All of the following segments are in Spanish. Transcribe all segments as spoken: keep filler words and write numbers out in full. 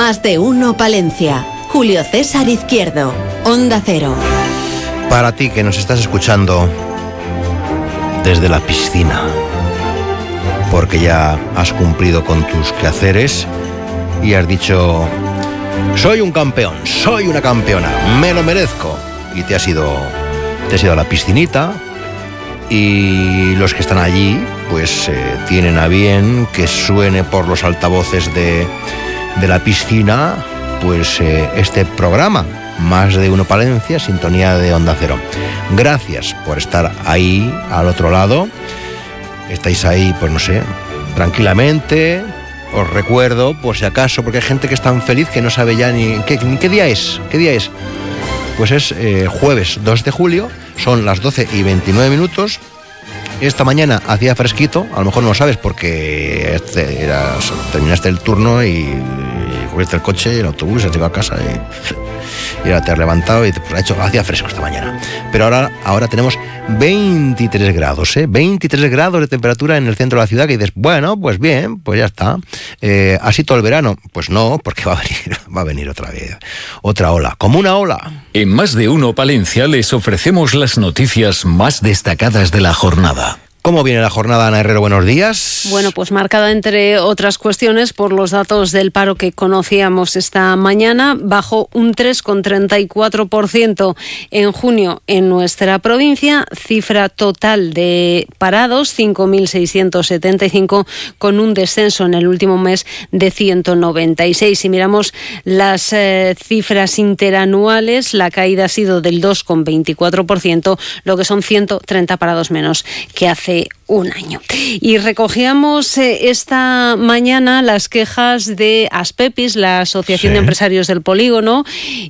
Más de uno Palencia. Julio César Izquierdo, Onda Cero. Para ti que nos estás escuchando desde la piscina, porque ya has cumplido con tus quehaceres y has dicho: soy un campeón, soy una campeona, me lo merezco, y te has ido, te has ido a la piscinita, y los que están allí pues eh, tienen a bien que suene por los altavoces de, de la piscina pues eh, este programa, Más de uno Palencia, sintonía de Onda Cero. Gracias por estar ahí al otro lado. Estáis ahí, pues no sé, tranquilamente. Os recuerdo, por si acaso, porque hay gente que es tan feliz que no sabe ya ni qué, ni qué día es. ¿Qué día es? Pues es eh, jueves dos de julio, son las doce y veintinueve minutos. Esta mañana hacía fresquito, a lo mejor no lo sabes porque este era, terminaste el turno y, y cogiste el coche, el autobús, has llegado a casa y, y ahora te has levantado y te, pues, ha hecho, hacía fresco esta mañana. Pero ahora, ahora tenemos veintitrés grados, ¿eh? veintitrés grados de temperatura en el centro de la ciudad, que dices, bueno, pues bien, pues ya está. Eh, ¿Así todo el verano? Pues no, porque va a venir, va a venir otra vez, otra ola, como una ola. En Más de uno Palencia les ofrecemos las noticias más destacadas de la jornada. ¿Cómo viene la jornada, Ana Herrero? Buenos días. Bueno, pues marcada entre otras cuestiones por los datos del paro que conocíamos esta mañana. Bajó un tres coma treinta y cuatro por ciento en junio en nuestra provincia. Cifra total de parados, cinco mil seiscientos setenta y cinco, con un descenso en el último mes de ciento noventa y seis. Si miramos las eh, cifras interanuales, la caída ha sido del dos coma veinticuatro por ciento, lo que son ciento treinta parados menos que hace un año. Y recogíamos eh, esta mañana las quejas de Aspepis, la Asociación sí. de Empresarios del Polígono,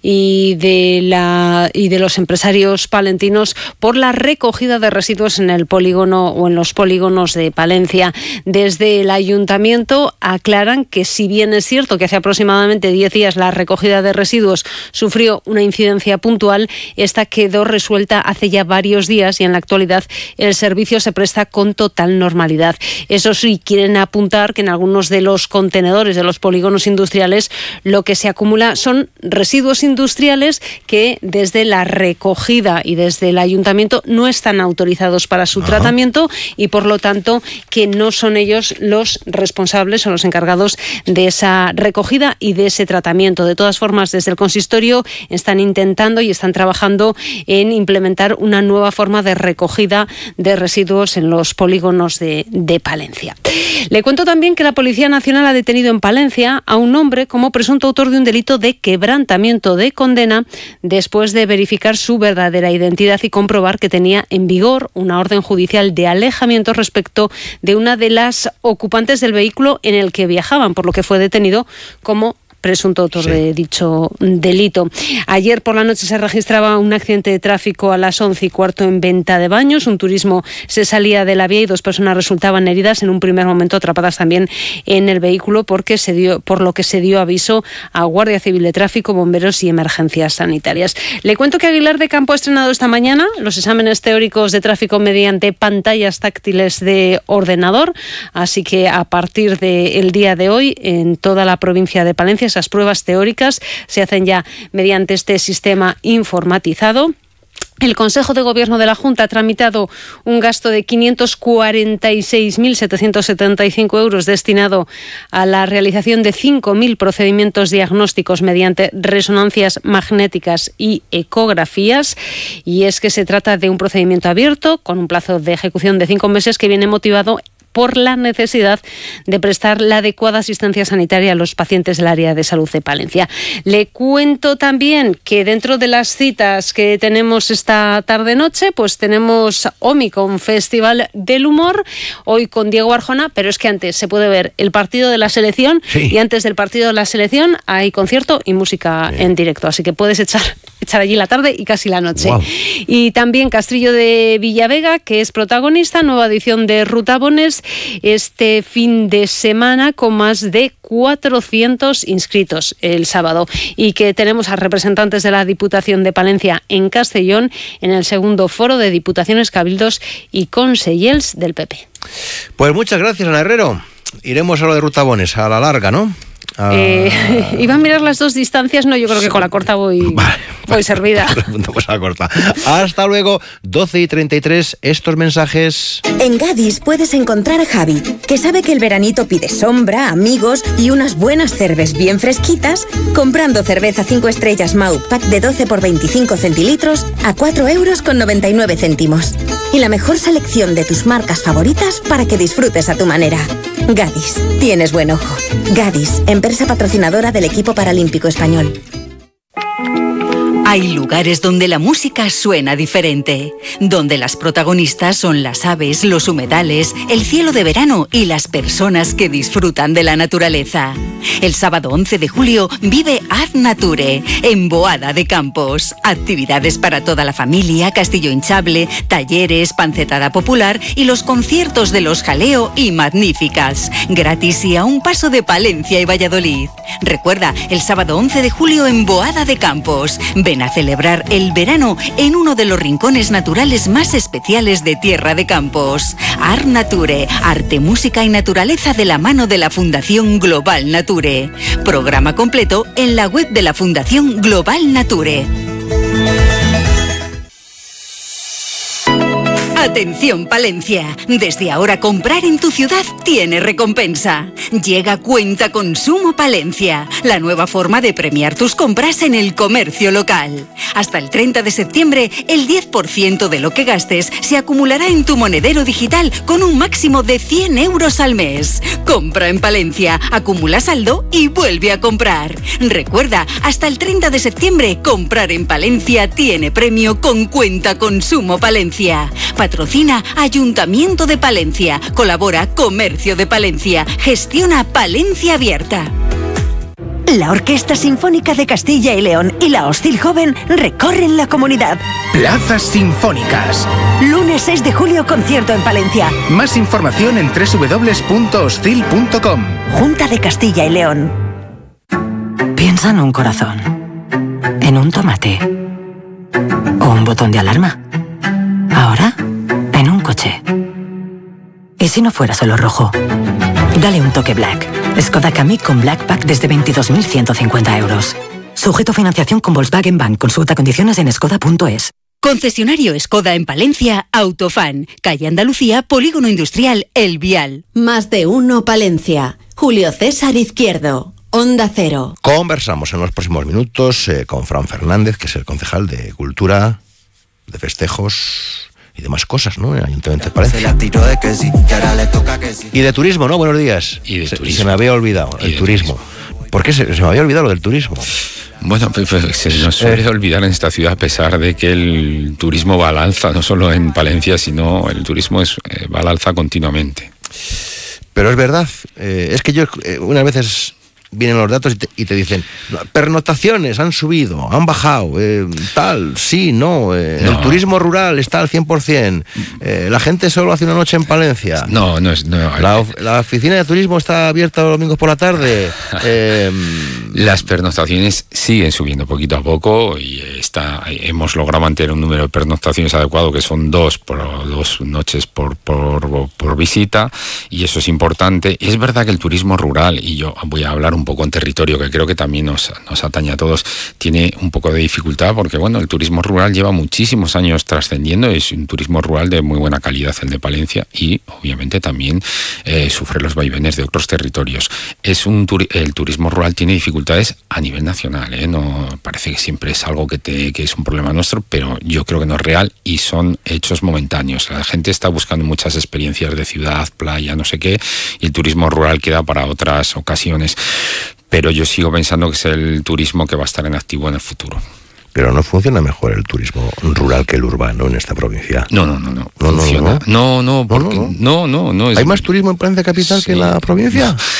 y de la y de los empresarios palentinos por la recogida de residuos en el polígono o en los polígonos de Palencia. Desde el ayuntamiento aclaran que, si bien es cierto que hace aproximadamente diez días la recogida de residuos sufrió una incidencia puntual, esta quedó resuelta hace ya varios días y en la actualidad el servicio se presta con total normalidad. Eso sí, quieren apuntar que en algunos de los contenedores de los polígonos industriales lo que se acumula son residuos industriales que desde la recogida y desde el ayuntamiento no están autorizados para su Ajá. tratamiento, y por lo tanto que no son ellos los responsables o los encargados de esa recogida y de ese tratamiento. De todas formas, desde el consistorio están intentando y están trabajando en implementar una nueva forma de recogida de residuos en los polígonos de, de Palencia. Le cuento también que la Policía Nacional ha detenido en Palencia a un hombre como presunto autor de un delito de quebrantamiento de condena después de verificar su verdadera identidad y comprobar que tenía en vigor una orden judicial de alejamiento respecto de una de las ocupantes del vehículo en el que viajaban, por lo que fue detenido como presunto autor sí. de dicho delito. Ayer por la noche se registraba un accidente de tráfico a las once y cuarto en Venta de Baños. Un turismo se salía de la vía y dos personas resultaban heridas, en un primer momento atrapadas también en el vehículo, porque se dio, por lo que se dio aviso a Guardia Civil de Tráfico, bomberos y emergencias sanitarias. Le cuento que Aguilar de Campo ha estrenado esta mañana los exámenes teóricos de tráfico mediante pantallas táctiles de ordenador, así que a partir del día de hoy en toda la provincia de Palencia esas pruebas teóricas se hacen ya mediante este sistema informatizado. El Consejo de Gobierno de la Junta ha tramitado un gasto de quinientos cuarenta y seis mil setecientos setenta y cinco euros destinado a la realización de cinco mil procedimientos diagnósticos mediante resonancias magnéticas y ecografías. Y es que se trata de un procedimiento abierto con un plazo de ejecución de cinco meses que viene motivado por la necesidad de prestar la adecuada asistencia sanitaria a los pacientes del área de salud de Palencia. Le cuento también que dentro de las citas que tenemos esta tarde-noche, pues tenemos Omicron, Festival del Humor, hoy con Diego Arjona, pero es que antes se puede ver el partido de la selección sí. y antes del partido de la selección hay concierto y música sí. en directo, así que puedes echar, echar allí la tarde y casi la noche. Wow. Y también Castrillo de Villavega, que es protagonista, nueva edición de Rutabones, este fin de semana con más de cuatrocientos inscritos el sábado, y que tenemos a representantes de la Diputación de Palencia en Castellón en el segundo foro de Diputaciones, Cabildos y Consellers del P P. Pues muchas gracias, Ana Herrero. Iremos a lo de Rutabones a la larga, ¿no? Ah. Eh, iba a mirar las dos distancias, no, yo creo que con la corta voy, Vale. voy servida. Pues a la corta. Hasta luego, doce y treinta y tres, estos mensajes. En Gadis puedes encontrar a Javi, que sabe que el veranito pide sombra, amigos y unas buenas cervezas bien fresquitas, comprando cerveza cinco estrellas Mau pack de doce por veinticinco centilitros a cuatro euros con noventa y nueve céntimos. Y la mejor selección de tus marcas favoritas para que disfrutes a tu manera. Gadis, tienes buen ojo. Gadis, empresa patrocinadora del equipo paralímpico español. Hay lugares donde la música suena diferente, donde las protagonistas son las aves, los humedales, el cielo de verano y las personas que disfrutan de la naturaleza. El sábado once de julio vive Ad Nature, en Boada de Campos. Actividades para toda la familia, castillo hinchable, talleres, pancetada popular y los conciertos de Los Jaleo y Magníficas. Gratis y a un paso de Palencia y Valladolid. Recuerda, el sábado once de julio en Boada de Campos. Ven a celebrar el verano en uno de los rincones naturales más especiales de Tierra de Campos. Art Nature, arte, música y naturaleza de la mano de la Fundación Global Nature. Programa completo en la web de la Fundación Global Nature. Atención Palencia, desde ahora comprar en tu ciudad tiene recompensa. Llega Cuenta Consumo Palencia, la nueva forma de premiar tus compras en el comercio local. Hasta el treinta de septiembre, el diez por ciento de lo que gastes se acumulará en tu monedero digital con un máximo de cien euros al mes. Compra en Palencia, acumula saldo y vuelve a comprar. Recuerda, hasta el treinta de septiembre, comprar en Palencia tiene premio con Cuenta Consumo Palencia. Patrocina Ayuntamiento de Palencia. Colabora Comercio de Palencia. Gestiona Palencia Abierta. La Orquesta Sinfónica de Castilla y León y la Hostil Joven recorren la comunidad. Plazas Sinfónicas. Lunes seis de julio, concierto en Palencia. Más información en doble u doble u doble u punto hostil punto com. Junta de Castilla y León. Piensa en un corazón, en un tomate o un botón de alarma. Ahora, en un coche. ¿Y si no fuera solo rojo? Dale un toque Black. Skoda Kamiq con Black Pack desde veintidós mil ciento cincuenta euros. Sujeto a financiación con Volkswagen Bank. Consulta condiciones en skoda punto es. Concesionario Skoda en Palencia, Autofan. Calle Andalucía, Polígono Industrial El Vial. Más de uno Palencia. Julio César Izquierdo. Onda Cero. Conversamos en los próximos minutos eh, con Fran Fernández, que es el concejal de Cultura, de Festejos y demás cosas, ¿no? En el Ayuntamiento de Palencia. Y de turismo, ¿no? Buenos días. Y de se, turismo. se me había olvidado Y el de turismo. turismo. ¿Por qué se, se me había olvidado lo del turismo? Bueno, pues, pues, se nos suele Eh. olvidar en esta ciudad, a pesar de que el turismo va al alza, no solo en Palencia, sino el turismo es, eh, va al alza continuamente. Pero es verdad, eh, es que yo eh, unas veces vienen los datos y te, y te dicen, pernoctaciones han subido, han bajado, eh, tal, sí, no, eh, No. el turismo rural está al cien por ciento, eh, la gente solo hace una noche en Palencia. No, no es... No, La, of- la oficina de turismo está abierta los domingos por la tarde. Eh, Las pernoctaciones siguen subiendo poquito a poco y está, hemos logrado mantener un número de pernoctaciones adecuado, que son dos por dos noches por, por, por visita, y eso es importante. Y es verdad que el turismo rural, y yo voy a hablar un poco en territorio, que creo que también nos, nos atañe a todos, tiene un poco de dificultad porque, bueno, el turismo rural lleva muchísimos años trascendiendo, es un turismo rural de muy buena calidad el de Palencia y obviamente también eh, sufre los vaivenes de otros territorios. Es un turi- el turismo rural tiene dificultades a nivel nacional, ¿eh? No parece que siempre es algo que, te, que es un problema nuestro, pero yo creo que no es real y son hechos momentáneos. La gente está buscando muchas experiencias de ciudad, playa, no sé qué, y el turismo rural queda para otras ocasiones. Pero yo sigo pensando que es el turismo que va a estar en activo en el futuro. pero no funciona mejor el turismo rural que el urbano en esta provincia. No, no, no, no. No, no, funciona. no. No, no, porque, No, no, no, no, no, es- ¿Hay más turismo en Palencia Capital Sí. que en la provincia?